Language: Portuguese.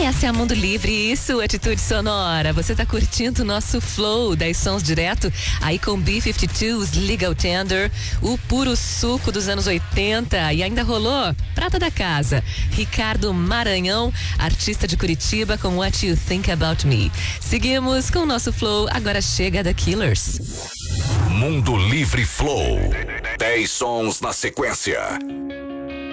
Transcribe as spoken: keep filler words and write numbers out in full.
Essa é a Mundo Livre e isso, Atitude Sonora. Você tá curtindo o nosso flow, dez sons direto aí com B cinquenta e dois, Legal Tender, o puro suco dos anos oitenta e ainda rolou Prata da Casa, Ricardo Maranhão, artista de Curitiba com What You Think About Me. Seguimos com o nosso flow, agora chega The Killers. Mundo Livre Flow, dez sons na sequência.